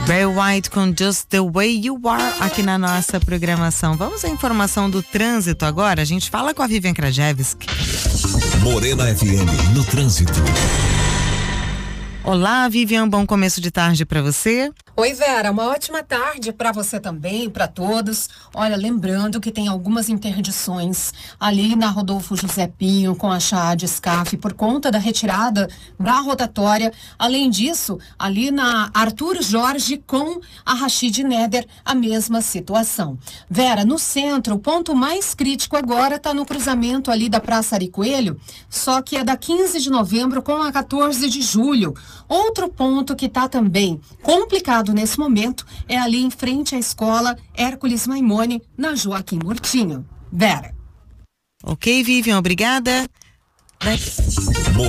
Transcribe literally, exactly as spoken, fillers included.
Barry White com Just the Way You Are aqui na nossa programação. Vamos à informação do trânsito agora. A gente fala com a Vivian Krajewski. Morena F M no trânsito. Olá, Vivian, bom começo de tarde para você. Oi, Vera, uma ótima tarde para você também, para todos. Olha, lembrando que tem algumas interdições ali na Rodolfo José Pinho com a Chaad Scaf por conta da retirada da rotatória. Além disso, ali na Arthur Jorge com a Rashid Neder, a mesma situação. Vera, no centro, o ponto mais crítico agora está no cruzamento ali da Praça Ari Coelho, só que é da quinze de novembro com a quatorze de julho. Outro ponto que está também complicado nesse momento é ali em frente à escola Hércules Maimone, na Joaquim Murtinho. Vera. Ok, Vivian, obrigada.